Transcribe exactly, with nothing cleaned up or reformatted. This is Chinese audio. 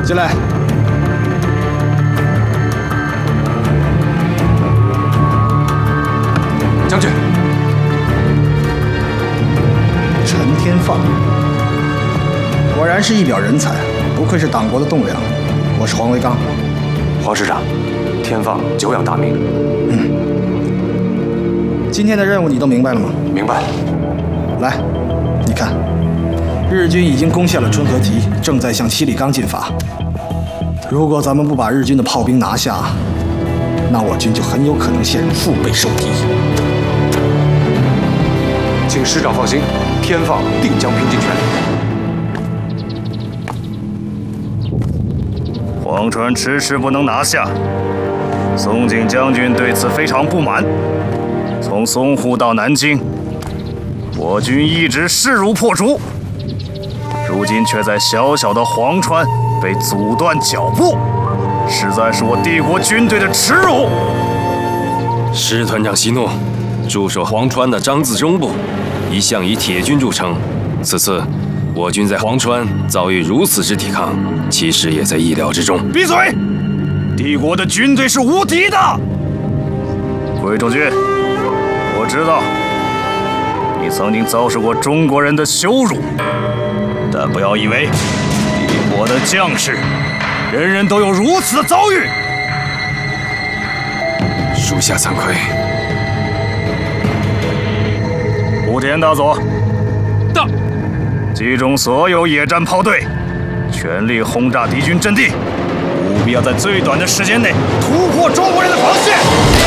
进来。 将军， 陈天放，果然是一表人才，不愧是党国的栋梁。我是黄维刚。 黄师长，天放久仰大名。 嗯。今天的任务你都明白了吗？ 明白。 来，你看，日军已经攻下了春和堤，正在向七里岗进发。如果咱们不把日军的炮兵拿下，那我军就很有可能陷入腹背受敌。 请师长放心，天放定将拼尽全力。 黄川迟迟不能拿下，松井将军对此非常不满。从淞沪到南京，我军一直势如破竹，如今却在小小的黄川被阻断脚步，实在是我帝国军队的耻辱。 师团长息怒，驻守黄川的张自忠部一向以铁军著称，此次我军在黄川遭遇如此之抵抗，其实也在意料之中。 闭嘴！帝国的军队是无敌的。桂仲军，我知道你曾经遭受过中国人的羞辱，但不要以为帝国的将士人人都有如此的遭遇。 属下惭愧。 武田大佐， 到， 集中所有野战炮队，全力轰炸敌军阵地，务必要在最短的时间内突破中国人的防线。